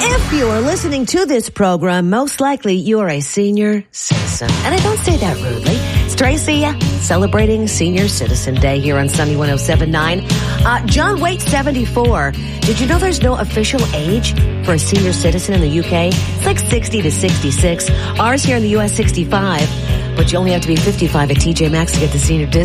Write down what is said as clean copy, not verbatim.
If you are listening to this program, most likely you're a senior citizen. And I don't say that rudely. It's Tracy celebrating Senior Citizen Day here on Sunny 107.9. John Waite, 74. Did you know there's no official age for a senior citizen in the UK? It's like 60 to 66. Ours here in the U.S., 65. But you only have to be 55 at TJ Maxx to get the senior discount.